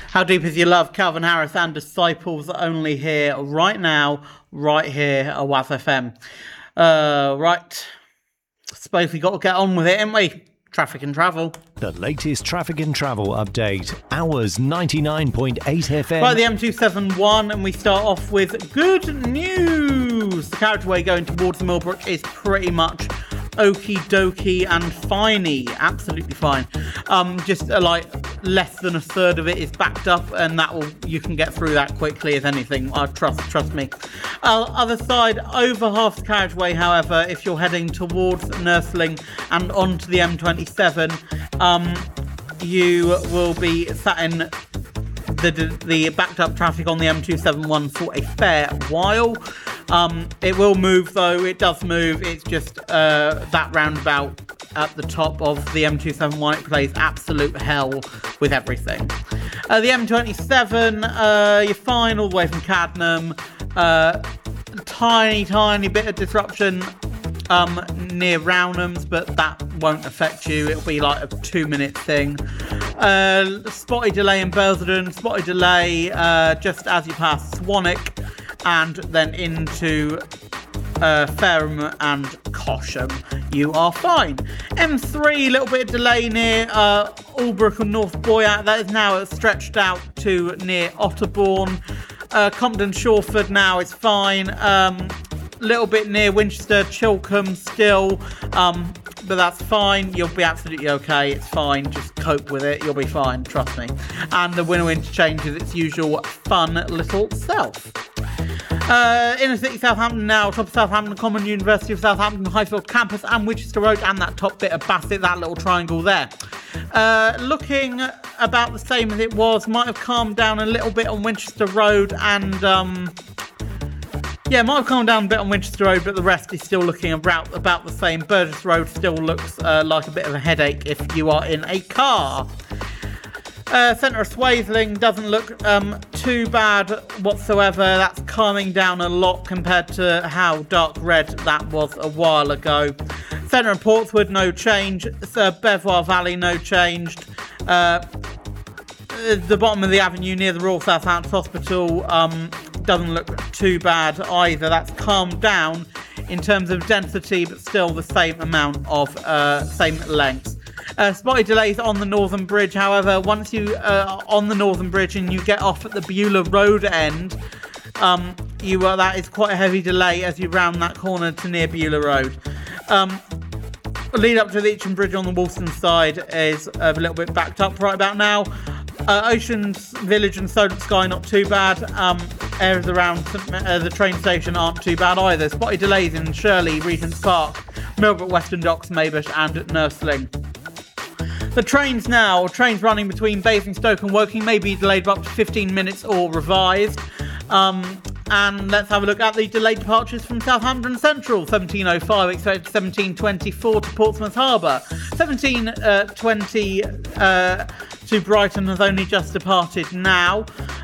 How Deep Is Your Love, Calvin Harris and Disciples, only here, right now, right here at WAS FM. Right, suppose we got to get on with it, ain't we? Traffic and travel. The latest traffic and travel update, Hours 99.8 FM. Right, the M271, and we start off with good news. The carriageway going towards Millbrook is pretty much okie dokie and finey, absolutely fine. Just like less than a third of it is backed up, and you can get through that quickly as anything. Trust me. Other side, over half the carriageway, however, if you're heading towards Nursling and onto the M27, you will be sat in the backed up traffic on the M271 for a fair while. It will move though, it does move, it's just that roundabout at the top of the M271, it plays absolute hell with everything. The M27, you're fine all the way from Cadnam, tiny bit of disruption near Rownhams, but that won't affect you, it'll be like a 2-minute thing. Spotty delay in Basildon, spotty delay just as you pass Swanwick, and then into Fareham and Cosham. You are fine. M3, little bit of delay near Albrook and North Boyat. That is now stretched out to near Otterbourne. Compton Shawford now is fine. Little bit near Winchester, Chilcombe still. But that's fine, you'll be absolutely okay, it's fine, just cope with it, you'll be fine, trust me. And the Winnow Interchange is its usual fun little self. Inner City Southampton now, top of Southampton Common, University of Southampton, Highfield Campus and Winchester Road, and that top bit of Bassett, that little triangle there. Looking about the same as it was, might have calmed down a little bit on Winchester Road and might have calmed down a bit on Winchester Road, but the rest is still looking about the same. Burgess Road still looks like a bit of a headache if you are in a car. Centre of Swaythling doesn't look too bad whatsoever. That's calming down a lot compared to how dark red that was a while ago. Centre of Portswood, no change. Belvoir Valley, no changed. The bottom of the avenue near the Royal Southampton Hospital doesn't look too bad either. That's calmed down in terms of density, but still the same amount of same length. Spotty delays on the Northern Bridge, however, once you are on the Northern Bridge and you get off at the Beulah Road end, that is quite a heavy delay as you round that corner to near Beulah Road. Lead up to the Itchen Bridge on the Woolston side is a little bit backed up right about now. Oceans Village and Solent Sky not too bad. Areas around the train station aren't too bad either. Spotty delays in Shirley, Regent's Park, Millbrook, Western Docks, Maybush and Nursling. The trains running between Basingstoke and Woking may be delayed by up to 15 minutes or revised. And let's have a look at the delayed departures from Southampton Central. 17:05 expected 17:24 to Portsmouth Harbour. 17:20 to Brighton has only just departed now.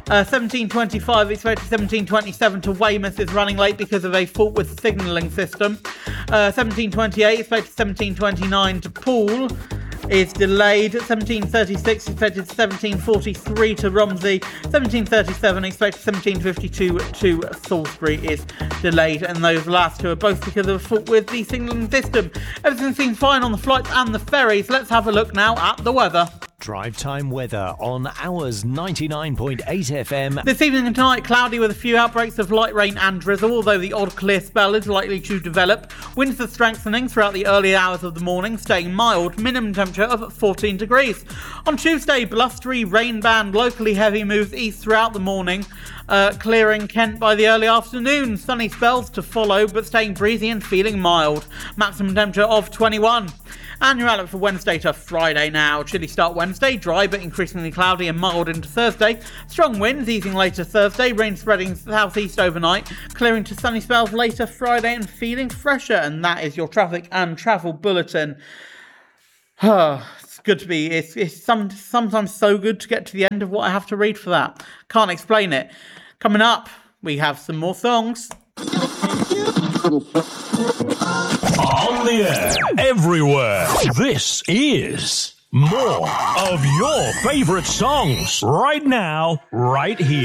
17:25 expected 17:27 to Weymouth is running late because of a fault with the signalling system. 17:28 expected 17:29 to Poole is delayed. 17:36 expected 17:43 to Romsey. 17:37 expected 17:52 to Salisbury is delayed, and those last two are both because of a fault with the signalling system. Everything seems fine on the flights and the ferries. Let's have a look now at the weather. Drive time weather on Hours 99.8 FM. This evening and tonight, cloudy with a few outbreaks of light rain and drizzle, although the odd clear spell is likely to develop. Winds are strengthening throughout the early hours of the morning, staying mild, minimum temperature of 14 degrees. On Tuesday, blustery rain band, locally heavy moves east throughout the morning, clearing Kent by the early afternoon. Sunny spells to follow, but staying breezy and feeling mild. Maximum temperature of 21. And your outlook for Wednesday to Friday now. Chilly start Wednesday, dry but increasingly cloudy and mild into Thursday. Strong winds easing later Thursday, rain spreading southeast overnight, clearing to sunny spells later Friday and feeling fresher. And that is your traffic and travel bulletin. It's good to be, it's sometimes so good to get to the end of what I have to read for that. Can't explain it. Coming up, we have some more songs. On the air, everywhere. This is More of your favorite songs right now, right here.